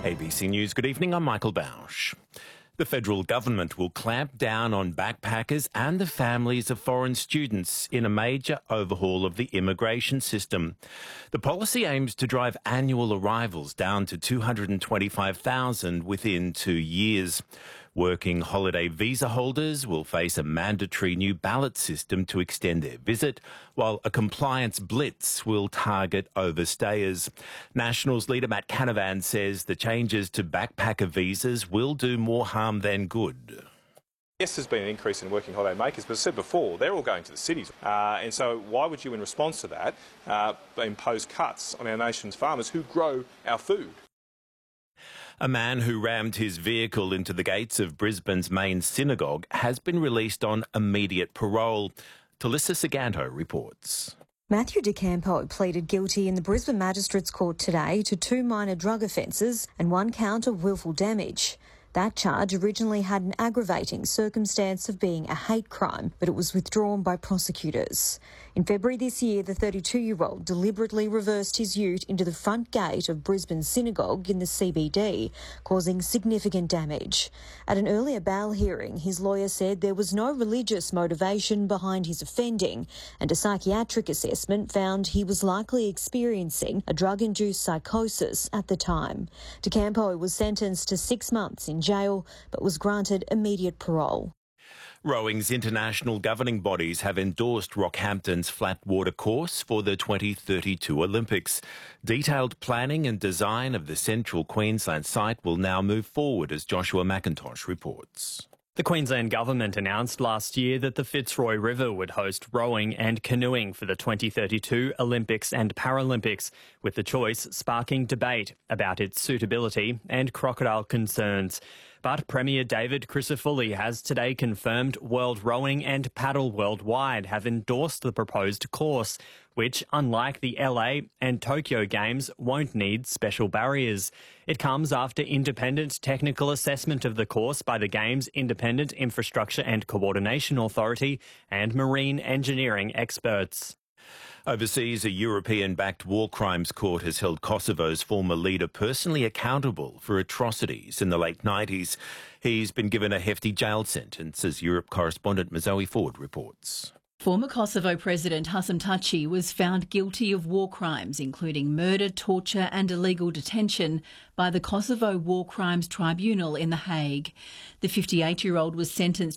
ABC News, good evening, I'm Michael Bausch. The federal government will clamp down on backpackers and the families of foreign students in a major overhaul of the immigration system. The policy aims to drive annual arrivals down to 225,000 within 2 years. Working holiday visa holders will face a mandatory new ballot system to extend their visit, while a compliance blitz will target overstayers. Nationals leader Matt Canavan says the changes to backpacker visas will do more harm than good. Yes, there's been an increase in working holiday makers, but as I said before, they're all going to the cities. And so why would you, in response to that, impose cuts on our nation's farmers who grow our food? A man who rammed his vehicle into the gates of Brisbane's main synagogue has been released on immediate parole. Talissa Saganto reports. Matthew DeCampo pleaded guilty in the Brisbane Magistrates Court today to 2 minor drug offences and 1 count of willful damage. That charge originally had an aggravating circumstance of being a hate crime, but it was withdrawn by prosecutors. In February this year, the 32-year-old deliberately reversed his ute into the front gate of Brisbane Synagogue in the CBD, causing significant damage. At an earlier bail hearing, his lawyer said there was no religious motivation behind his offending, and a psychiatric assessment found he was likely experiencing a drug-induced psychosis at the time. DeCampo was sentenced to 6 months in jail, but was granted immediate parole. Rowing's international governing bodies have endorsed Rockhampton's flat water course for the 2032 Olympics. Detailed planning and design of the central Queensland site will now move forward, as Joshua McIntosh reports. The Queensland government announced last year that the Fitzroy River would host rowing and canoeing for the 2032 Olympics and Paralympics, with the choice sparking debate about its suitability and crocodile concerns. But Premier David Crisafulli has today confirmed World Rowing and Paddle Worldwide have endorsed the proposed course, which, unlike the LA and Tokyo Games, won't need special barriers. It comes after independent technical assessment of the course by the Games Independent Infrastructure and Coordination Authority and marine engineering experts. Overseas, a European-backed war crimes court has held Kosovo's former leader personally accountable for atrocities in the late 90s. He's been given a hefty jail sentence, as Europe correspondent Mazoe Ford reports. Former Kosovo President Hasim Taci was found guilty of war crimes, including murder, torture and illegal detention, by the Kosovo War Crimes Tribunal in The Hague. The 58-year-old was sentenced